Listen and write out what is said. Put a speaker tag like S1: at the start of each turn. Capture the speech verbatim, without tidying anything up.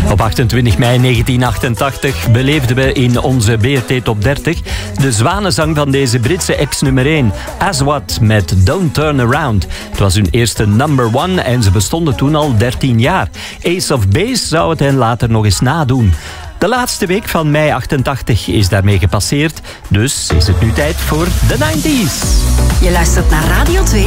S1: Op achtentwintig mei negentien achtentachtig beleefden we in onze B R T Top dertig de zwanenzang van deze Britse ex-nummer één, Aswad met Don't Turn Around. Het was hun eerste number one en ze bestonden toen al dertien jaar. Ace of Base zou het hen later nog eens nadoen. De laatste week van mei achtentachtig is daarmee gepasseerd, dus is het nu tijd voor de negentig's.
S2: Je luistert naar Radio twee